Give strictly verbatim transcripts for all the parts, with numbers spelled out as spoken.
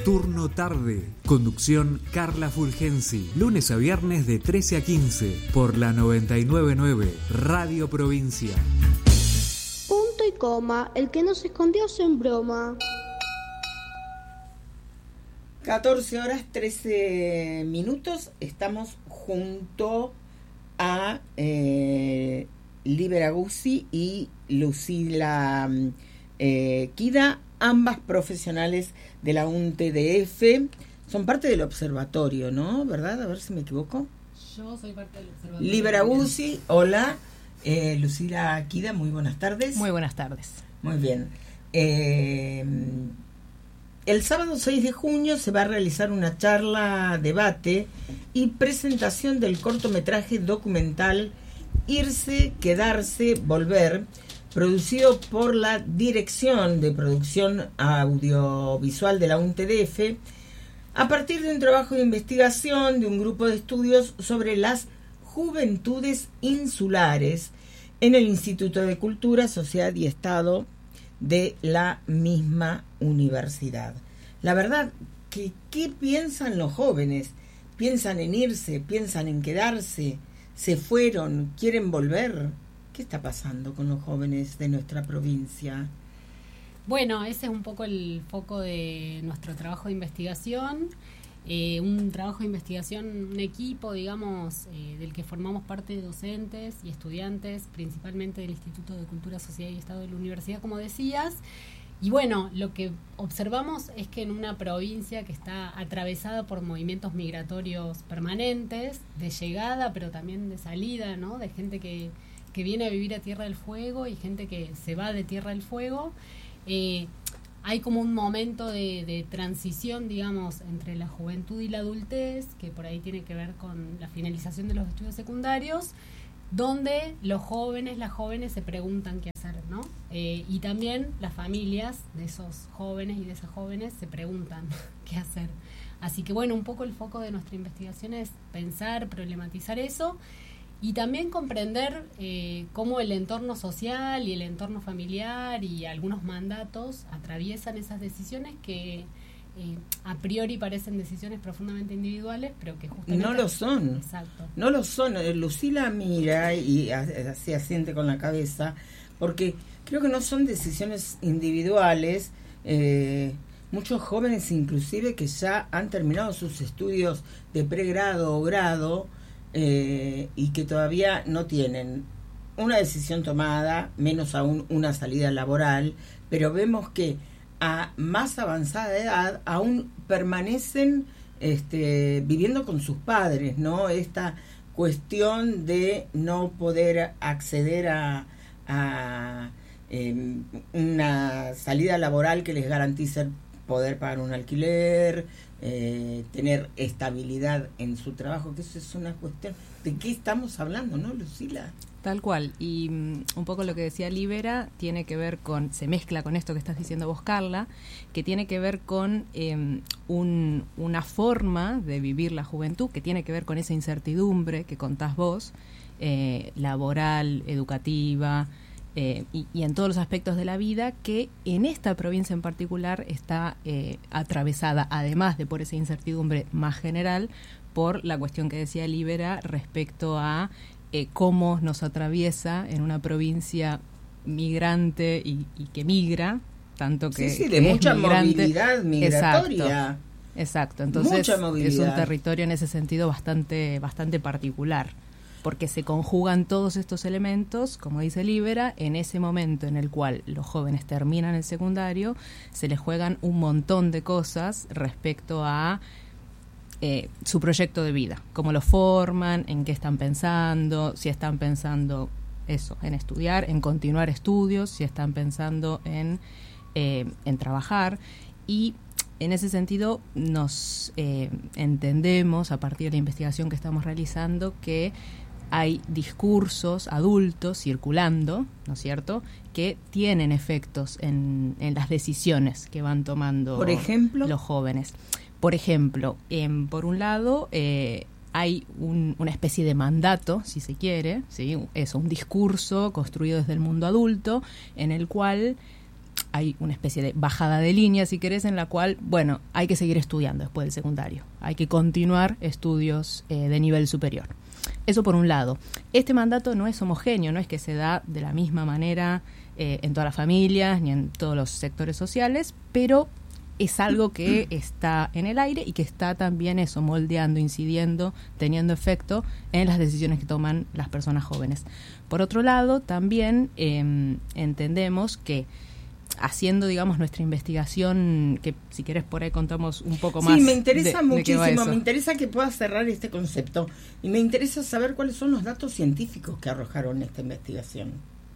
Turno tarde. Conducción Carla Fulgensi. Lunes a viernes de trece a quince por la noventa y nueve punto nueve Radio Provincia. Punto y coma. El que nos escondió en broma. catorce horas trece minutos. Estamos junto a eh, Libera Guzzi y Lucila eh, Quida, ambas profesionales de la U N T D F. Son parte del observatorio, ¿no? ¿Verdad? A ver si me equivoco. Yo soy parte del observatorio. Libera Guzzi, hola. Eh, Lucila Quida, muy buenas tardes. Muy buenas tardes. Muy bien. Eh, el sábado seis de junio se va a realizar una charla, debate y presentación del cortometraje documental Irse, Quedarse, Volver, producido por la Dirección de Producción Audiovisual de la U N T D F, a partir de un trabajo de investigación de un grupo de estudios sobre las juventudes insulares en el Instituto de Cultura, Sociedad y Estado de la misma universidad. La verdad, que ¿qué piensan los jóvenes? ¿Piensan en irse? ¿Piensan en quedarse? ¿Se fueron? ¿Quieren volver? ¿Qué está pasando con los jóvenes de nuestra provincia? Bueno, ese es un poco el foco de nuestro trabajo de investigación. Eh, un trabajo de investigación, un equipo, digamos, eh, del que formamos parte docentes y estudiantes, principalmente del Instituto de Cultura, Sociedad y Estado de la Universidad, como decías. Y bueno, lo que observamos es que en una provincia que está atravesada por movimientos migratorios permanentes, de llegada, pero también de salida, ¿no? De gente que, que viene a vivir a Tierra del Fuego y gente que se va de Tierra del Fuego. Eh, hay como un momento de, de transición, digamos, entre la juventud y la adultez, que por ahí tiene que ver con la finalización de los estudios secundarios, donde los jóvenes, las jóvenes se preguntan qué hacer, ¿no? Eh, y también las familias de esos jóvenes y de esas jóvenes se preguntan qué hacer. Así que bueno, un poco el foco de nuestra investigación es pensar, problematizar eso, y también comprender eh, cómo el entorno social y el entorno familiar y algunos mandatos atraviesan esas decisiones que eh, a priori parecen decisiones profundamente individuales, pero que justamente... No lo son. Exacto. No lo son. Lucila mira y así asiente con la cabeza, porque creo que no son decisiones individuales. Eh, muchos jóvenes inclusive que ya han terminado sus estudios de pregrado o grado, Eh, y que todavía no tienen una decisión tomada, menos aún una salida laboral, pero vemos que a más avanzada edad aún permanecen este, viviendo con sus padres, ¿no? Esta cuestión de no poder acceder a, a eh, una salida laboral que les garantice poder pagar un alquiler, eh, tener estabilidad en su trabajo, que eso es una cuestión. ¿De qué estamos hablando, no, Lucila? Tal cual, y um, un poco lo que decía Libera tiene que ver con, se mezcla con esto que estás diciendo vos, Carla, que tiene que ver con eh, un, una forma de vivir la juventud, que tiene que ver con esa incertidumbre que contás vos, eh, laboral, educativa, Eh, y, y en todos los aspectos de la vida, que en esta provincia en particular está eh, atravesada, además de por esa incertidumbre más general, por la cuestión que decía Libera respecto a eh, cómo nos atraviesa en una provincia migrante y, y que migra, tanto que, sí, sí, de que mucha es migrante. movilidad migratoria. Exacto, exacto. Entonces Mucha movilidad. Es un territorio en ese sentido bastante, bastante particular, porque se conjugan todos estos elementos, como dice Libera, en ese momento en el cual los jóvenes terminan el secundario, se les juegan un montón de cosas respecto a eh, su proyecto de vida, cómo lo forman, en qué están pensando, si están pensando eso, en estudiar, en continuar estudios, si están pensando en, eh, en trabajar. Y en ese sentido nos eh, entendemos, a partir de la investigación que estamos realizando, que hay discursos adultos circulando, ¿no es cierto?, que tienen efectos en, en las decisiones que van tomando por ejemplo los jóvenes. Por ejemplo, eh, por un lado, eh, hay un, una especie de mandato, si se quiere, ¿sí? Es un discurso construido desde el mundo adulto, en el cual hay una especie de bajada de línea, si querés, en la cual, bueno, hay que seguir estudiando después del secundario. Hay que continuar estudios eh, de nivel superior. Eso por un lado. Este mandato no es homogéneo, no es que se da de la misma manera eh, en todas las familias ni en todos los sectores sociales, pero es algo que está en el aire y que está también eso, moldeando, incidiendo, teniendo efecto en las decisiones que toman las personas jóvenes. Por otro lado, también eh, entendemos que haciendo, digamos, nuestra investigación, que si querés por ahí contamos un poco más. Sí, me interesa de, muchísimo, de me interesa que puedas cerrar este concepto y me interesa saber cuáles son los datos científicos que arrojaron esta investigación.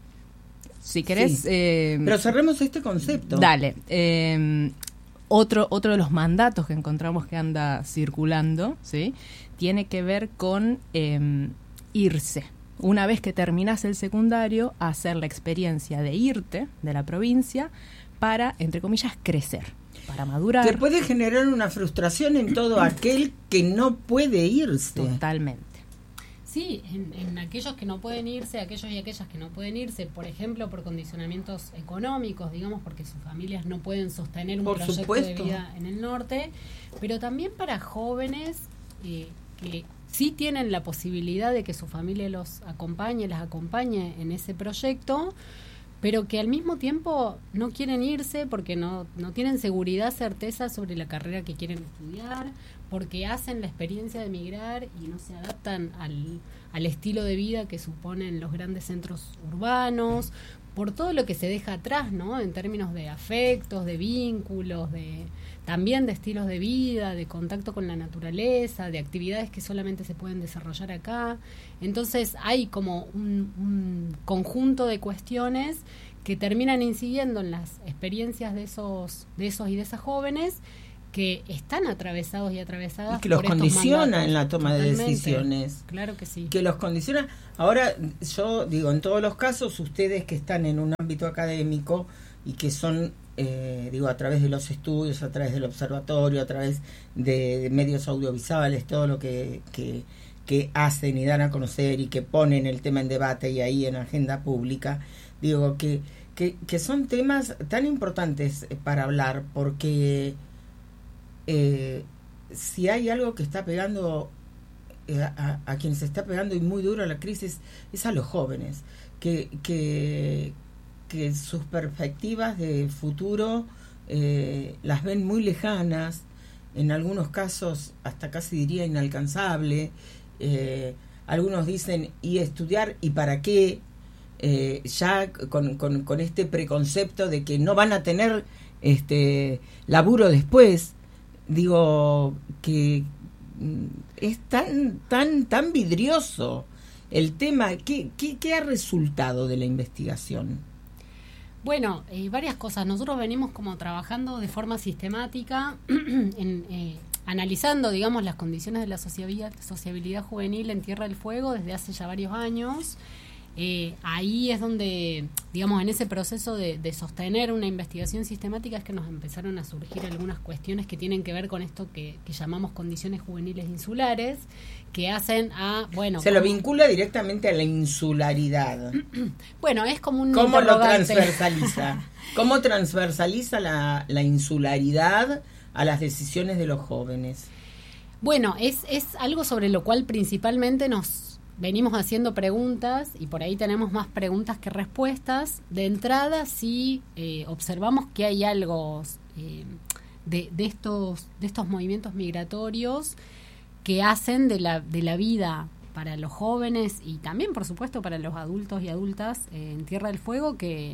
Si querés... Sí. Eh, Pero cerremos este concepto. Dale. Eh, otro, otro de los mandatos que encontramos que anda circulando, ¿sí?, tiene que ver con eh, irse. Una vez que terminás el secundario, hacer la experiencia de irte de la provincia para, entre comillas, crecer, para madurar. Que puede generar una frustración en todo aquel que no puede irse. Totalmente. Sí, en, en aquellos que no pueden irse, aquellos y aquellas que no pueden irse, por ejemplo, por condicionamientos económicos, digamos, porque sus familias no pueden sostener un Por proyecto supuesto. de vida en el norte, pero también para jóvenes eh, que sí tienen la posibilidad de que su familia los acompañe, las acompañe en ese proyecto, pero que al mismo tiempo no quieren irse porque no, no tienen seguridad, certeza sobre la carrera que quieren estudiar, porque hacen la experiencia de emigrar y no se adaptan al, al estilo de vida que suponen los grandes centros urbanos, por todo lo que se deja atrás, ¿no?, en términos de afectos, de vínculos, de también de estilos de vida, de contacto con la naturaleza, de actividades que solamente se pueden desarrollar acá. Entonces hay como un, un conjunto de cuestiones que terminan incidiendo en las experiencias de esos, de esos y de esas jóvenes que están atravesados y atravesadas Y que los por estos condiciona mandatos. en la toma Totalmente. de decisiones. Claro que sí. Que los condiciona. Ahora, yo digo, en todos los casos, ustedes que están en un ámbito académico y que son, eh, digo, a través de los estudios, a través del observatorio, a través de, de medios audiovisuales, todo lo que, que, que hacen y dan a conocer y que ponen el tema en debate y ahí en agenda pública, digo, que, que, que son temas tan importantes para hablar, porque eh, si hay algo que está pegando A, a quien se está pegando y muy duro la crisis es a los jóvenes que que, que sus perspectivas de futuro eh, las ven muy lejanas, en algunos casos hasta casi diría inalcanzable. Eh, algunos dicen, ¿y estudiar y para qué? Eh, ya con, con, con este preconcepto de que no van a tener este laburo después. Digo que es tan tan tan vidrioso el tema. ¿Qué, qué, qué ha resultado de la investigación? Bueno, eh, varias cosas. Nosotros venimos como trabajando de forma sistemática, en, eh, analizando, digamos, las condiciones de la sociabilidad, sociabilidad juvenil en Tierra del Fuego desde hace ya varios años. Eh, ahí es donde, digamos, en ese proceso de, de sostener una investigación sistemática es que nos empezaron a surgir algunas cuestiones que tienen que ver con esto que, que llamamos condiciones juveniles insulares, que hacen a, bueno... Se lo vincula directamente a la insularidad. Bueno, es como un ¿Cómo lo interrogante. transversaliza? ¿Cómo transversaliza la, la insularidad a las decisiones de los jóvenes? Bueno, es, es algo sobre lo cual principalmente nos venimos haciendo preguntas y por ahí tenemos más preguntas que respuestas. De entrada, sí eh, observamos que hay algo eh, de, de estos de estos movimientos migratorios que hacen de la de la vida para los jóvenes y también, por supuesto, para los adultos y adultas eh, en Tierra del Fuego que,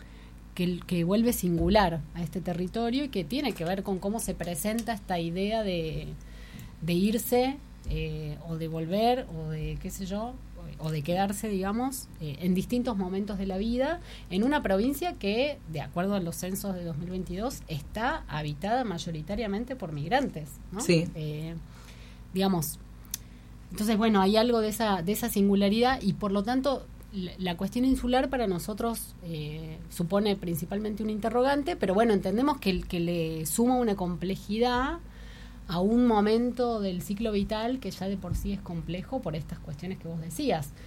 que que vuelve singular a este territorio y que tiene que ver con cómo se presenta esta idea de, de irse Eh, o de volver o de qué sé yo o de quedarse, digamos, eh, en distintos momentos de la vida en una provincia que, de acuerdo a los censos de dos mil veintidós, está habitada mayoritariamente por migrantes, ¿no? Sí. Eh, digamos, entonces, bueno, hay algo de esa de esa singularidad y por lo tanto la, la cuestión insular para nosotros eh, supone principalmente un interrogante, pero bueno, entendemos que, que le suma una complejidad a un momento del ciclo vital que ya de por sí es complejo por estas cuestiones que vos decías.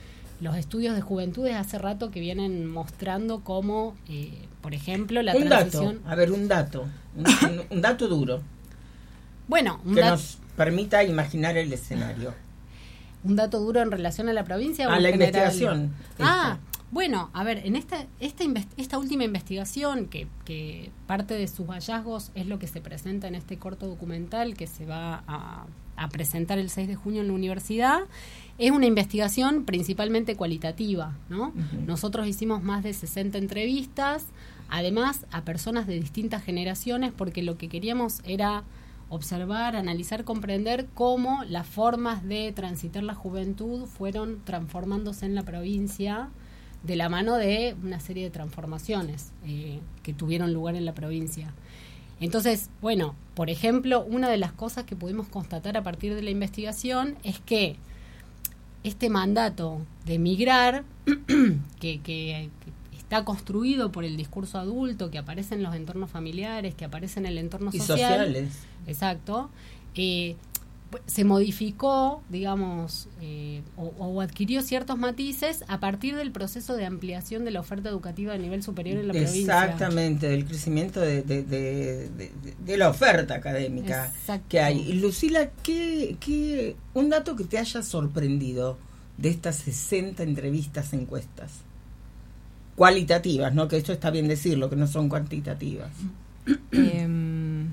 los estudios de juventudes hace rato que vienen mostrando cómo, eh, por ejemplo, la un transición... dato, a ver, un dato, un, un, un dato duro. Bueno, un que dat- nos permita imaginar el escenario. ¿Un dato duro en relación a la provincia? A o en la general? investigación. Ah, bueno, a ver, en esta esta, invest- esta última investigación, que, que parte de sus hallazgos es lo que se presenta en este corto documental que se va a, a presentar el seis de junio en la universidad, es una investigación principalmente cualitativa, ¿no? Uh-huh. Nosotros hicimos más de sesenta entrevistas, además a personas de distintas generaciones, porque lo que queríamos era observar, analizar, comprender cómo las formas de transitar la juventud fueron transformándose en la provincia de la mano de una serie de transformaciones eh, que tuvieron lugar en la provincia. Entonces, bueno, por ejemplo, una de las cosas que pudimos constatar a partir de la investigación es que este mandato de migrar, que, que, que está construido por el discurso adulto, que aparece en los entornos familiares, que aparece en el entorno y social. sociales. Exacto. Eh, se modificó, digamos, eh, o, o adquirió ciertos matices a partir del proceso de ampliación de la oferta educativa a nivel superior en la provincia. Exactamente, del crecimiento de, de, de, de, de la oferta académica que hay. Y Lucila, ¿qué, qué, un dato que te haya sorprendido de estas sesenta entrevistas, encuestas? Cualitativas, ¿no? Que esto está bien decirlo, que no son cuantitativas. Eh,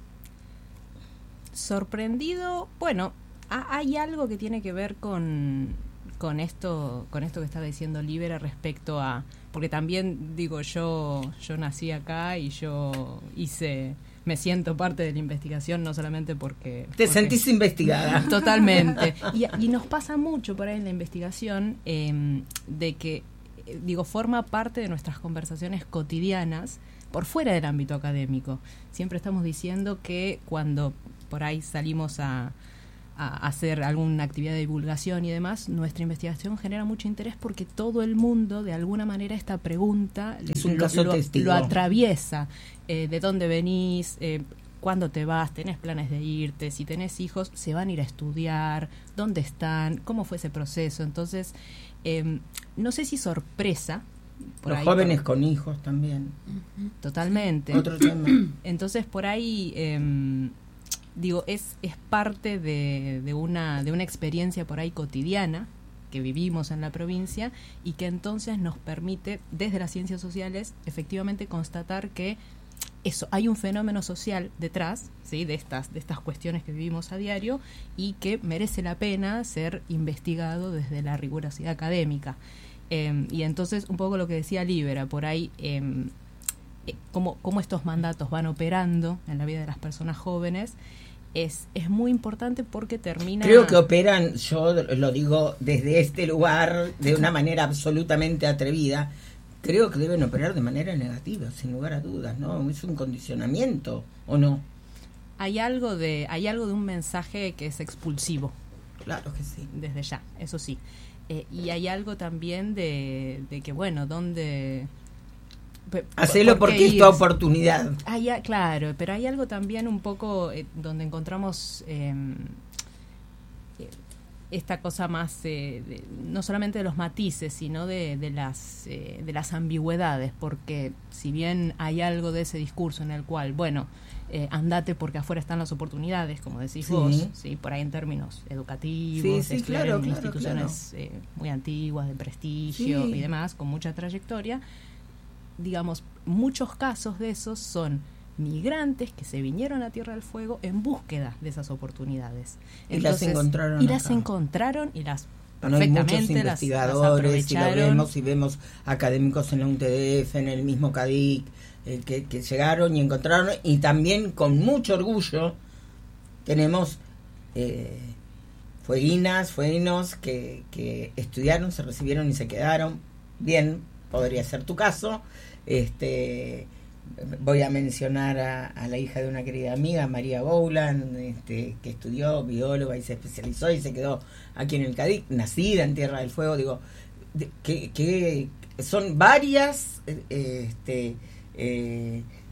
sorprendido, bueno, ha, hay algo que tiene que ver con, con esto, con esto que estaba diciendo Libera respecto a, porque también digo yo, yo nací acá y yo hice, me siento parte de la investigación, no solamente porque te porque, sentís investigada. Totalmente. Y, y nos pasa mucho por ahí en la investigación eh, de que digo, forma parte de nuestras conversaciones cotidianas por fuera del ámbito académico. Siempre estamos diciendo que cuando por ahí salimos a, a hacer alguna actividad de divulgación y demás, nuestra investigación genera mucho interés porque todo el mundo, de alguna manera, esta pregunta es un lo, caso lo, testigo. lo atraviesa. Eh, ¿De dónde venís? Eh, ¿Cuándo te vas? ¿Tenés planes de irte? Si tenés hijos, ¿se van a ir a estudiar? ¿Dónde están? ¿Cómo fue ese proceso? Entonces, eh, no sé si sorpresa. Por Los ahí, jóvenes por... con hijos también. Totalmente. Otro tema. Entonces, por ahí, eh, digo, es, es parte de, de, una, de una experiencia por ahí cotidiana que vivimos en la provincia y que entonces nos permite, desde las ciencias sociales, efectivamente constatar que eso, hay un fenómeno social detrás, ¿sí? de estas de estas cuestiones que vivimos a diario y que merece la pena ser investigado desde la rigurosidad académica. Eh, y entonces, un poco lo que decía Libera, por ahí, eh, eh, cómo, cómo estos mandatos van operando en la vida de las personas jóvenes, es, es muy importante porque termina... Creo que operan, yo lo digo desde este lugar, de una manera absolutamente atrevida, creo que deben operar de manera negativa, sin lugar a dudas, ¿no? Es un condicionamiento, ¿o no? Hay algo de, hay algo de un mensaje que es expulsivo. Claro que sí. Desde ya, eso sí. Eh, y hay algo también de, de que, bueno, donde... Hacelo por porque es tu oportunidad. Hay, claro, pero hay algo también un poco eh, donde encontramos... Eh, esta cosa más eh, de, no solamente de los matices, sino de, de las eh, de las ambigüedades, porque si bien hay algo de ese discurso en el cual, bueno, eh, andate porque afuera están las oportunidades, como decís sí. vos, sí, por ahí en términos educativos, sí, sí, claro, en claro, instituciones claro. Eh, muy antiguas, de prestigio sí. y demás, con mucha trayectoria, digamos, muchos casos de esos son migrantes que se vinieron a Tierra del Fuego en búsqueda de esas oportunidades. Entonces, y las encontraron y las acá. encontraron y las bueno, hay muchos las, investigadores, las y lo vemos y vemos académicos en la U N T D F, en el mismo CADIC, eh, que, que llegaron y encontraron, y también con mucho orgullo tenemos eh, fueguinas, fueguinos que, que estudiaron, se recibieron y se quedaron. Bien, podría ser tu caso. Este... Voy a mencionar a, a la hija de una querida amiga, María Boulan, este, que estudió bióloga y se especializó y se quedó aquí en el CADIC, nacida en Tierra del Fuego. Digo, de, que, que son varias este, eh,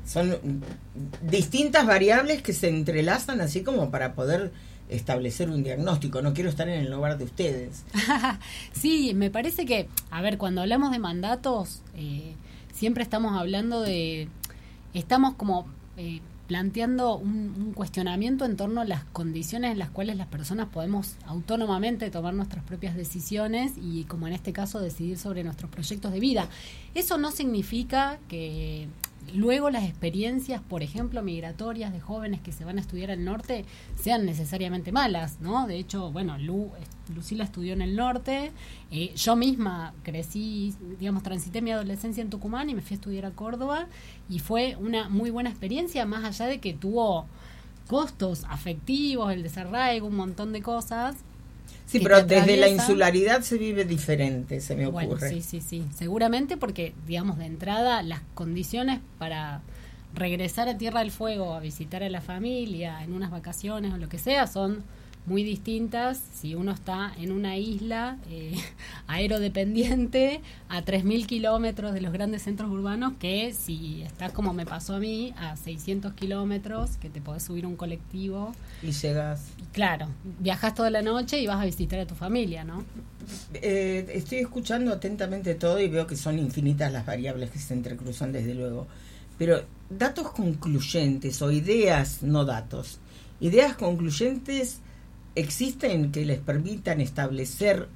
son distintas variables que se entrelazan así como para poder establecer un diagnóstico. No quiero estar en el lugar de ustedes. Sí, me parece que, a ver, cuando hablamos de mandatos, eh, siempre estamos hablando de, estamos como eh, planteando un, un cuestionamiento en torno a las condiciones en las cuales las personas podemos autónomamente tomar nuestras propias decisiones y, como en este caso, decidir sobre nuestros proyectos de vida. Eso no significa que luego las experiencias, por ejemplo, migratorias de jóvenes que se van a estudiar al norte sean necesariamente malas, ¿no? De hecho, bueno, Lu, Lucila estudió en el norte, eh, yo misma crecí, digamos, transité mi adolescencia en Tucumán y me fui a estudiar a Córdoba y fue una muy buena experiencia, más allá de que tuvo costos afectivos, el desarraigo, un montón de cosas. Sí, pero desde la insularidad se vive diferente, se me ocurre. Bueno, sí, sí, sí. Seguramente porque, digamos, de entrada, las condiciones para regresar a Tierra del Fuego, a visitar a la familia, en unas vacaciones o lo que sea, son muy distintas si uno está en una isla eh, aerodependiente a tres mil kilómetros de los grandes centros urbanos, que si estás, como me pasó a mí, a seiscientos kilómetros, que te podés subir un colectivo. Y llegas. Claro, viajas toda la noche y vas a visitar a tu familia, ¿no? Eh, estoy escuchando atentamente todo y veo que son infinitas las variables que se entrecruzan, desde luego. Pero datos concluyentes o ideas, no datos, ideas concluyentes existen que les permitan establecer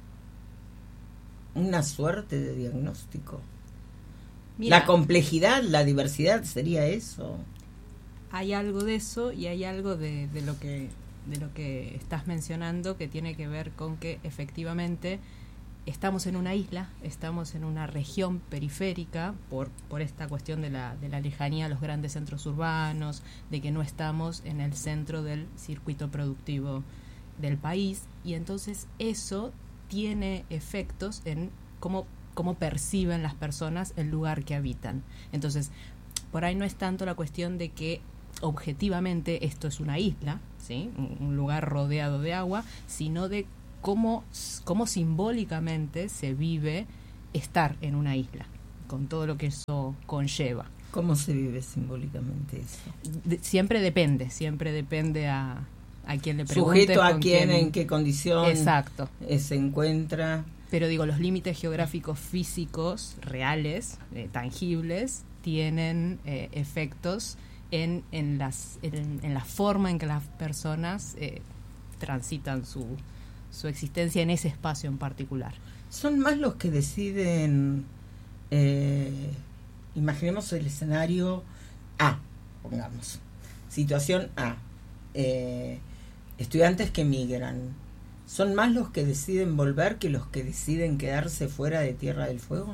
una suerte de diagnóstico. Mira, la complejidad, la diversidad, ¿sería eso? Hay algo de eso y hay algo de, de lo que de lo que estás mencionando, que tiene que ver con que efectivamente estamos en una isla, estamos en una región periférica por por esta cuestión de la de la lejanía a los grandes centros urbanos, de que no estamos en el centro del circuito productivo del país, y entonces eso tiene efectos en cómo cómo perciben las personas el lugar que habitan. Entonces, por ahí no es tanto la cuestión de que objetivamente esto es una isla, ¿sí?, un, un lugar rodeado de agua, sino de cómo, cómo simbólicamente se vive estar en una isla, con todo lo que eso conlleva. ¿Cómo se vive simbólicamente eso? De, siempre depende, siempre depende a, a quién le pregunte. Sujeto a quién, en qué condición. Exacto. Se encuentra. Pero digo, los límites geográficos físicos, reales, eh, tangibles, tienen eh, efectos en, en, las, en, en la forma en que las personas eh, transitan su, su existencia en ese espacio en particular. Son más los que deciden, eh, imaginemos el escenario A, pongamos, situación A, eh, estudiantes que migran, ¿son más los que deciden volver que los que deciden quedarse fuera de Tierra del Fuego?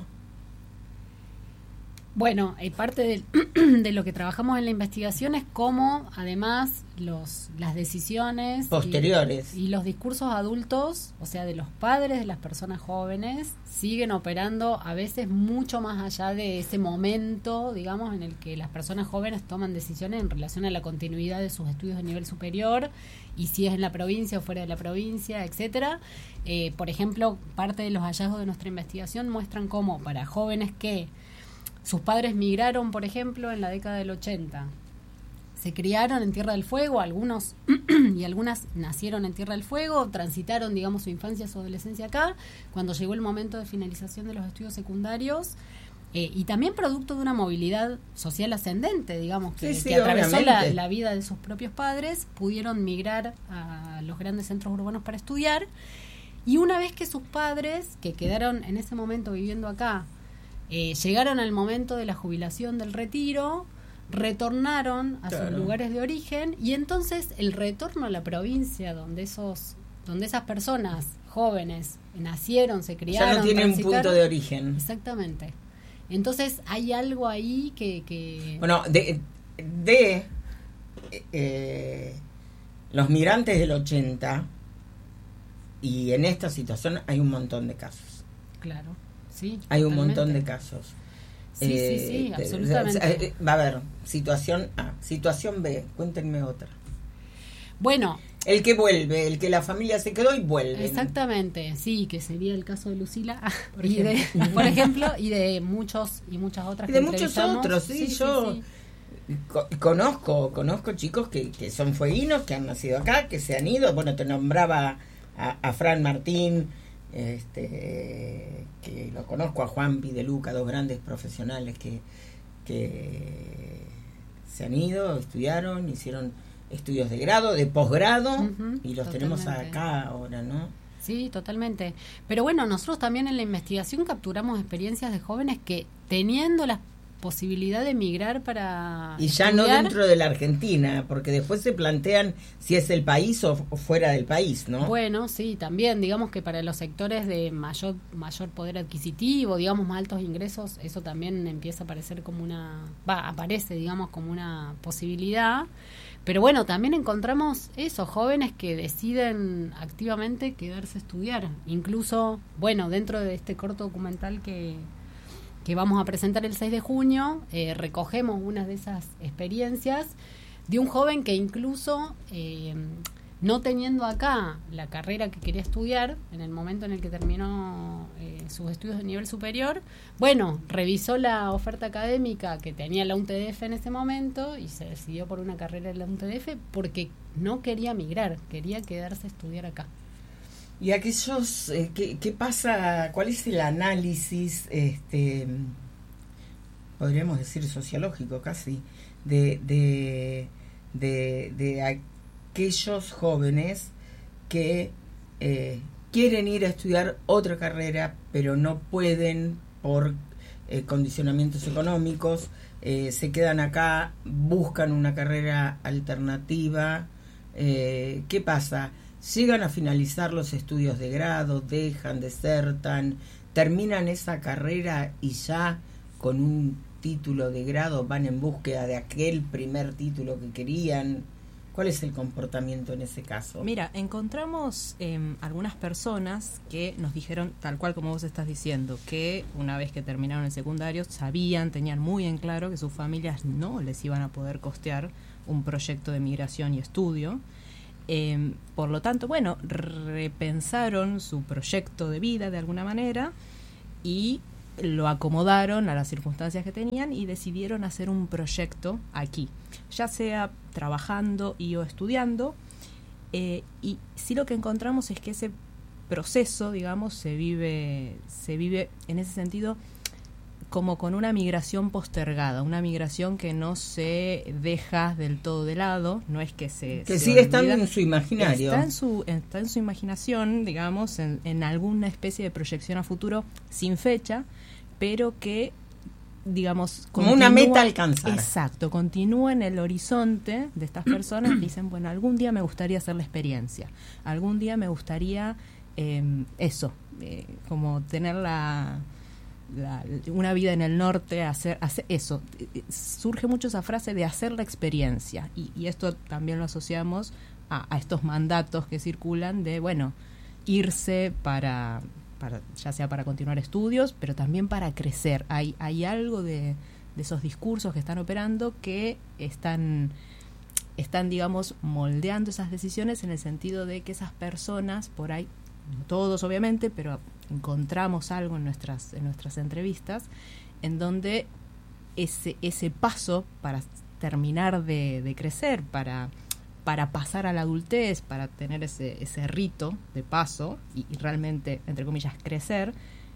Bueno, eh, parte de, de lo que trabajamos en la investigación es cómo, además, los las decisiones posteriores y, y los discursos adultos, o sea, de los padres de las personas jóvenes, siguen operando a veces mucho más allá de ese momento, digamos, en el que las personas jóvenes toman decisiones en relación a la continuidad de sus estudios de nivel superior, y si es en la provincia o fuera de la provincia, etcétera. Eh, por ejemplo, parte de los hallazgos de nuestra investigación muestran cómo para jóvenes que sus padres migraron, por ejemplo, en la década del ochenta, se criaron en Tierra del Fuego, algunos y algunas nacieron en Tierra del Fuego, transitaron, digamos, su infancia, su adolescencia acá, cuando llegó el momento de finalización de los estudios secundarios, eh, y también producto de una movilidad social ascendente, digamos, que, sí, sí, que atravesó la, la vida de sus propios padres, pudieron migrar a los grandes centros urbanos para estudiar, y una vez que sus padres, que quedaron en ese momento viviendo acá, Eh, llegaron al momento de la jubilación, del retiro, retornaron a claro. sus lugares de origen, y entonces el retorno a la provincia donde esos donde esas personas jóvenes nacieron, se criaron, ya no tienen un punto de origen. Exactamente. Entonces hay algo ahí que... que... Bueno, de, de eh, los migrantes del ochenta, y en esta situación hay un montón de casos. Claro. Sí, hay un totalmente. montón de casos. Sí, eh, sí, sí, absolutamente. Va a haber situación A, situación B, cuéntenme otra. Bueno, el que vuelve, el que la familia se quedó y vuelve. Exactamente, sí, que sería el caso de Lucila, por, y ejemplo. De, por ejemplo, y de muchos y muchas otras. Y que de muchos otros, sí, sí yo. Sí, sí. Co- conozco, conozco chicos que, que son fueguinos, que han nacido acá, que se han ido. Bueno, te nombraba a, a Fran Martín, este, que lo conozco, a Juan Pideluca, dos grandes profesionales que, que se han ido, estudiaron, hicieron estudios de grado, de posgrado, uh-huh, y los totalmente. Tenemos acá ahora, ¿no? Sí, totalmente. Pero bueno, nosotros también en la investigación capturamos experiencias de jóvenes que, teniendo la posibilidad de emigrar para y ya estudiar, no dentro de la Argentina, porque después se plantean si es el país o, o fuera del país, ¿no? Bueno, sí, también, digamos que para los sectores de mayor mayor poder adquisitivo, digamos, más altos ingresos, eso también empieza a aparecer como una, va, aparece, digamos, como una posibilidad. Pero bueno, también encontramos esos jóvenes que deciden activamente quedarse a estudiar. Incluso, bueno, dentro de este corto documental que, que vamos a presentar el seis de junio, eh, recogemos unas de esas experiencias de un joven que incluso, eh, no teniendo acá la carrera que quería estudiar, en el momento en el que terminó eh, sus estudios de nivel superior, bueno, revisó la oferta académica que tenía la U N T D F en ese momento y se decidió por una carrera en la U N T D F porque no quería migrar, quería quedarse a estudiar acá. Y aquellos, eh, ¿qué, ¿qué pasa? ¿Cuál es el análisis, este, podríamos decir sociológico casi, de, de, de, de aquellos jóvenes que eh, quieren ir a estudiar otra carrera, pero no pueden por eh, condicionamientos económicos, eh, se quedan acá, buscan una carrera alternativa? Eh, ¿Qué pasa? Llegan a finalizar los estudios de grado, dejan, desertan, terminan esa carrera y ya con un título de grado van en búsqueda de aquel primer título que querían. ¿Cuál es el comportamiento en ese caso? Mira, encontramos eh, algunas personas que nos dijeron, tal cual como vos estás diciendo, que una vez que terminaron el secundario sabían, tenían muy en claro que sus familias no les iban a poder costear un proyecto de migración y estudio. Eh, por lo tanto, bueno, repensaron su proyecto de vida de alguna manera y lo acomodaron a las circunstancias que tenían y decidieron hacer un proyecto aquí, ya sea trabajando y o estudiando, eh, y sí lo que encontramos es que ese proceso, digamos, se vive, se vive en ese sentido como con una migración postergada, una migración que no se deja del todo de lado, no es que se que se sigue olvida, estando en su imaginario, está en su está en su imaginación, digamos, en, en alguna especie de proyección a futuro sin fecha, pero que, digamos, como continúa, una meta alcanzada. Exacto, continúa en el horizonte de estas personas. Dicen, bueno, algún día me gustaría hacer la experiencia, algún día me gustaría eh, eso, eh, como tener la, la una vida en el norte, hacer, hacer eso. Surge mucho esa frase de hacer la experiencia, y, y esto también lo asociamos a, a estos mandatos que circulan de, bueno, irse para... Para, ya sea para continuar estudios, pero también para crecer. Hay, hay algo de, de esos discursos que están operando que están, están, digamos, moldeando esas decisiones en el sentido de que esas personas, por ahí, no todos obviamente, pero encontramos algo en nuestras, en nuestras entrevistas, en donde ese, ese paso para terminar de, de crecer, para... para pasar a la adultez, para tener ese, ese rito de paso y, y realmente, entre comillas, crecer,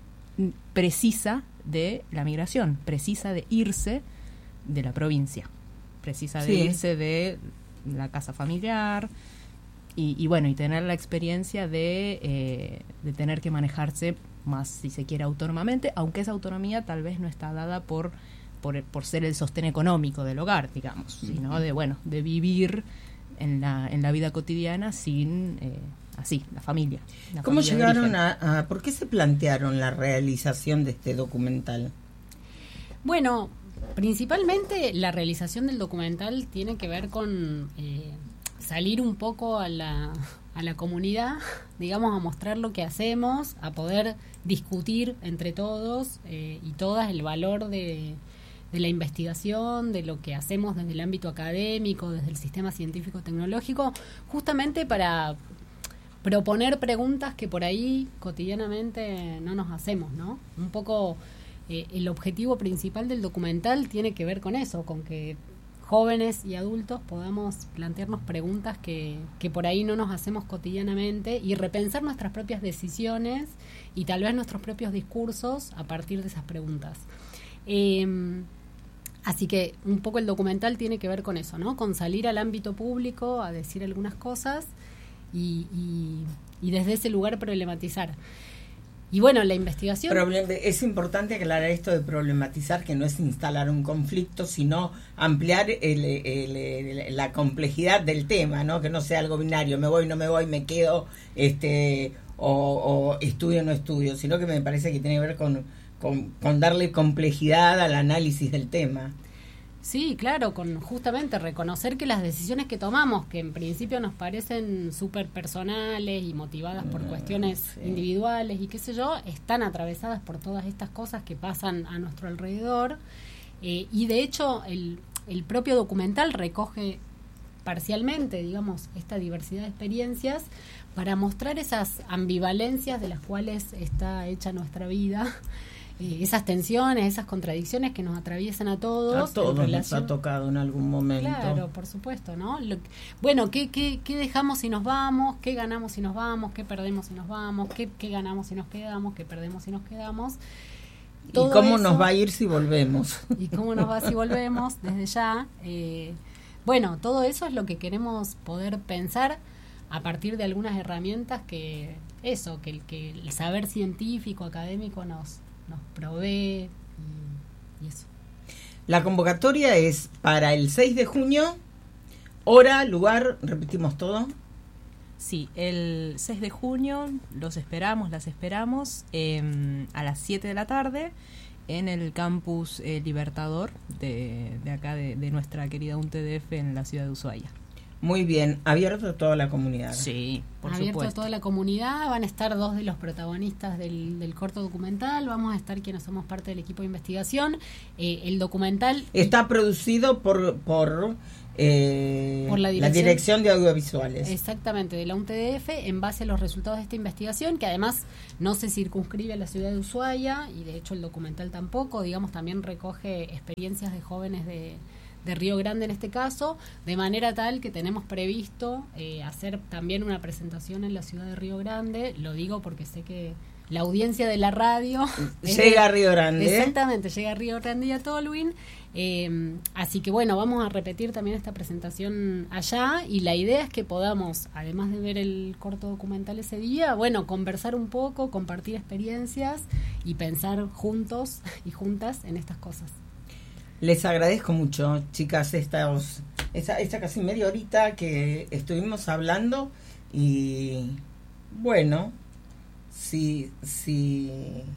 precisa de la migración, precisa de irse de la provincia, precisa de sí. irse de la casa familiar y, y bueno, y tener la experiencia de, eh, de tener que manejarse más, si se quiere, autónomamente, aunque esa autonomía tal vez no está dada por, por, por ser el sostén económico del hogar, digamos, sí. sino de, bueno, de vivir en la en la vida cotidiana sin eh, así la familia la ¿Cómo familia llegaron a, a por qué se plantearon la realización de este documental? Bueno, principalmente la realización del documental tiene que ver con eh, salir un poco a la a la comunidad, digamos, a mostrar lo que hacemos, a poder discutir entre todos eh, y todas el valor de de la investigación, de lo que hacemos desde el ámbito académico, desde el sistema científico-tecnológico, justamente para proponer preguntas que por ahí cotidianamente no nos hacemos, ¿no? Un poco eh, el objetivo principal del documental tiene que ver con eso, con que jóvenes y adultos podamos plantearnos preguntas que, que por ahí no nos hacemos cotidianamente y repensar nuestras propias decisiones y tal vez nuestros propios discursos a partir de esas preguntas. Eh, así que un poco el documental tiene que ver con eso, ¿no? Con salir al ámbito público a decir algunas cosas y, y, y desde ese lugar problematizar. Y bueno, la investigación... Es importante aclarar esto de problematizar, que no es instalar un conflicto, sino ampliar el, el, el, la complejidad del tema, ¿no? Que no sea algo binario, me voy, no me voy, me quedo, este o, o estudio, no estudio, sino que me parece que tiene que ver con, con, con darle complejidad al análisis del tema. Sí, claro, con justamente reconocer que las decisiones que tomamos, que en principio nos parecen súper personales y motivadas por cuestiones sí. individuales y qué sé yo, están atravesadas por todas estas cosas que pasan a nuestro alrededor. Eh, y de hecho, el, el propio documental recoge parcialmente, digamos, esta diversidad de experiencias para mostrar esas ambivalencias de las cuales está hecha nuestra vida. Esas tensiones, esas contradicciones que nos atraviesan a todos. A todos nos ha tocado en algún momento. Claro, por supuesto, ¿no? Lo, bueno, ¿qué, qué, ¿qué dejamos si nos vamos? ¿Qué ganamos si nos vamos? ¿Qué perdemos si nos vamos? ¿Qué, qué ganamos si nos quedamos? ¿Qué perdemos si nos quedamos? Todo ¿Y cómo eso, nos va a ir si volvemos? ¿Y cómo nos va si volvemos? Desde ya. Eh, bueno, todo eso es lo que queremos poder pensar a partir de algunas herramientas que, eso, que el, que el saber científico, académico nos... nos provee y, y eso. La convocatoria es para el seis de junio, hora, lugar, repetimos todo. Sí, el seis de junio los esperamos, las esperamos eh, a las siete de la tarde en el campus eh, Libertador de, de acá de, de nuestra querida U N T D F en la ciudad de Ushuaia. Muy bien, abierto a toda la comunidad. Sí, por abierto supuesto. a toda la comunidad, van a estar dos de los protagonistas del, del corto documental, vamos a estar quienes somos parte del equipo de investigación. Eh, el documental... Está producido por... por Eh, por la dirección, la dirección de audiovisuales. Exactamente, de la U N T D F, en base a los resultados de esta investigación, que además no se circunscribe a la ciudad de Ushuaia, y de hecho el documental tampoco, digamos, también recoge experiencias de jóvenes de, de Río Grande en este caso, de manera tal que tenemos previsto eh, hacer también una presentación en la ciudad de Río Grande. Lo digo porque sé que la audiencia de la radio llega de, a Río Grande. Exactamente, llega a Río Grande y a Tolwyn. Eh, así que bueno, vamos a repetir también esta presentación allá, y la idea es que podamos, además de ver el corto documental ese día, bueno, conversar un poco, compartir experiencias y pensar juntos y juntas en estas cosas. Les agradezco mucho, chicas, esta, esta, esta casi media horita que estuvimos hablando, y bueno, si, si,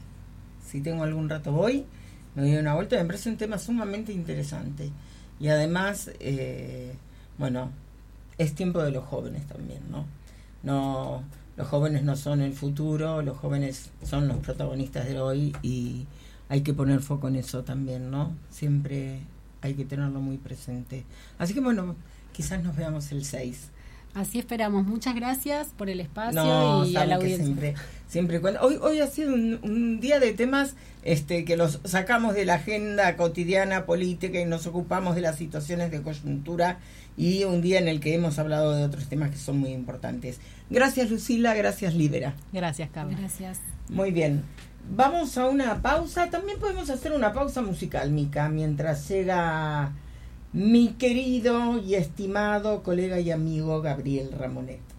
si tengo algún rato voy, me doy una vuelta. Me parece un tema sumamente interesante, y además, eh, bueno, es tiempo de los jóvenes también, ¿no? No, los jóvenes no son el futuro, los jóvenes son los protagonistas de hoy, y hay que poner foco en eso también, ¿no? Siempre hay que tenerlo muy presente. Así que bueno, quizás nos veamos el seis. Así esperamos. Muchas gracias por el espacio no, y a la audiencia. Siempre, siempre cuando, hoy, hoy ha sido un, un día de temas este, que los sacamos de la agenda cotidiana política y nos ocupamos de las situaciones de coyuntura, y un día en el que hemos hablado de otros temas que son muy importantes. Gracias, Lucila. Gracias, Libera. Gracias, Carmen. Gracias. Muy bien. Vamos a una pausa. También podemos hacer una pausa musical, Mica, mientras llega mi querido y estimado colega y amigo Gabriel Ramonet.